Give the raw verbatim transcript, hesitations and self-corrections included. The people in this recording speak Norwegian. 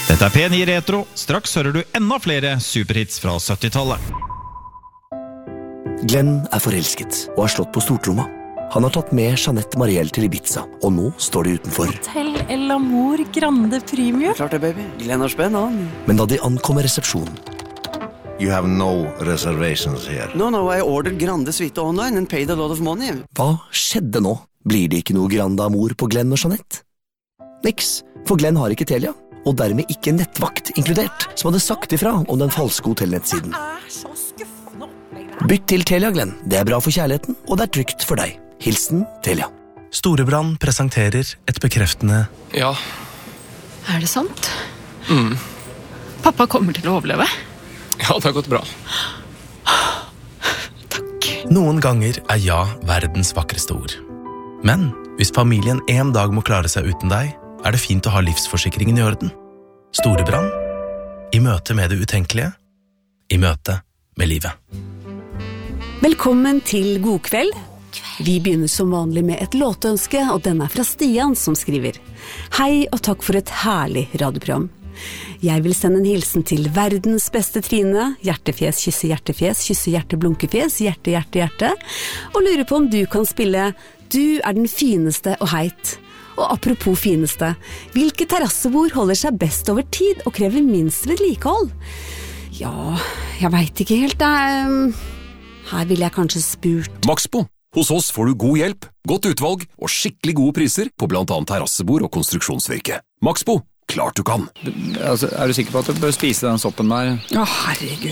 Dette er P ni Retro. Straks hører du enda flere superhits fra syttitallet. Glenn er forelsket og har slått på stortromma. Han har tatt med Jeanette Marielle til Ibiza, og nå står de utenfor. Hotel El Amor Grande Premium. Klart det, baby. Glenn har spenn, han. Men da de ankommer resepsjonen... You have no reservations here. No, no, I ordered Grande Suite online and paid a lot of money. Hva skjedde nå? Blir det ikke noe Grande Amor på Glenn og Jeanette? Niks, for Glenn har ikke Telia, og dermed ikke nettvakt inkludert, som hadde sagt ifra om den falske hotellnettsiden. Bytt til Telia, Glenn. Det er bra for kjærligheten, og det er trygt for deg. Hilsen Telia. Storebrand presenterer et bekreftende Ja. Er det sant? Mm. Pappa kommer til å overleve. Ja, det har gått bra. Takk. Noen ganger er ja verdens vakreste ord. Men hvis familien en dag må klare seg uten deg, er det fint å ha livsforsikringen i orden. Storebrand. I møte med det utenkelige. I møte med livet. Velkommen til God kveld. Vi begynner som vanlig med et låtønske, og den er fra Stian som skriver. Hei og takk for et herlig radioprogram. Jeg vil sende en hilsen til verdens beste Trine, hjertefjes, kysse hjertefjes, kysse hjerte, blunkefjes, hjerte, hjerte, hjerte, og lurer på om du kan spille Du er den fineste og heit. Og apropos fineste, hvilke terrassebord holder seg best over tid og krever minst vedlikehold? Ja, jeg vet ikke helt, da. Her vil jeg kanskje spurt. Maxbo. Hos oss får du god hjelp, godt utvalg og skikkelig gode priser på blant annet terrassebord og konstruksjonsvirke. Maxbo. Klart du kan. Altså, er du sikker på at du bør spise den soppen der? Å, herregud,